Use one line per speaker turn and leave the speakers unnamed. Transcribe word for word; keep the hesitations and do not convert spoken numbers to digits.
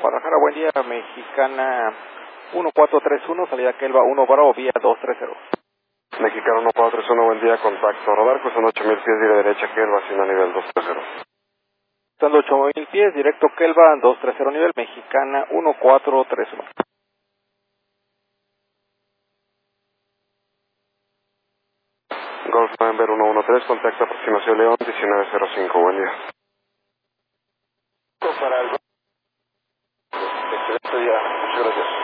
Guadalajara, buen día, Mexicana uno cuatro tres uno, salida Kelva uno Bravo, vía dos tres cero.
Mexicana uno cuatro tres uno, buen día, contacto radar, cruzando ocho mil pies, vía derecha, Kelva, sin a nivel dos tres cero.
Cruzando ocho mil pies, directo Kelva, dos tres cero nivel, Mexicana uno cuatro tres uno.
Golf November uno uno tres, contacto aproximación León, diecinueve cero cinco, buen día.
Para el... Excelente día, muchas gracias.